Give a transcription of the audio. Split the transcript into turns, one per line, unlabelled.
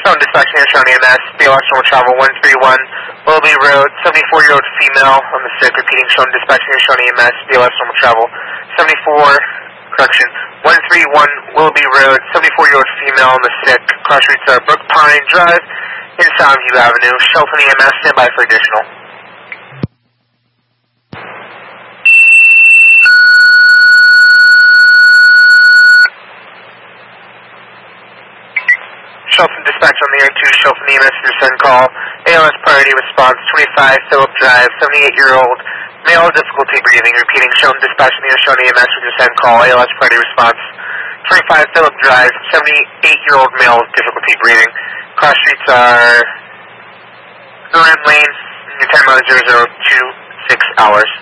Shown dispatching here, Shawnee EMS, BLS normal travel 131, Willoughby Road, 74-year-old female on the sick, repeating shown dispatching here, Shawnee EMS, BLS normal travel 131 Willoughby Road, 74-year-old female on the sick, cross streets are Brook Pine Drive, in Soundview Avenue. Shelton EMS, stand by for additional. Shelton dispatch on the air 2, Shelton EMS, your send call. ALS priority response, 25 Phillip Drive, 78-year-old, male, difficulty breathing. Repeating, Shelton dispatch on the air, Shelton EMS with your send call. ALS priority response, 25 Phillip Drive, 78-year-old male with difficulty breathing. Cross streets are Glen Lane, your time on 0026 hours.